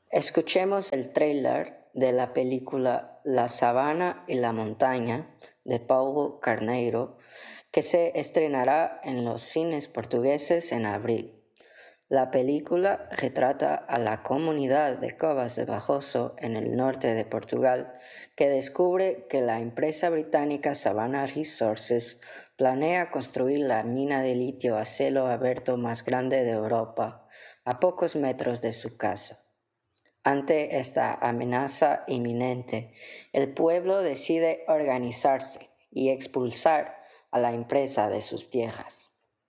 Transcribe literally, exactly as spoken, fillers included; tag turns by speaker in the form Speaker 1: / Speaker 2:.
Speaker 1: Escuchemos el tráiler de la película La sabana y la montaña de Paulo Carneiro, que se estrenará en los cines portugueses en abril. La película retrata a la comunidad de Covas de Barroso en el norte de Portugal, que descubre que la empresa británica Savannah Resources planea construir la mina de litio a cielo abierto más grande de Europa, a pocos metros de su casa. Ante esta amenaza inminente, el pueblo decide organizarse y expulsar a la empresa de sus tierras.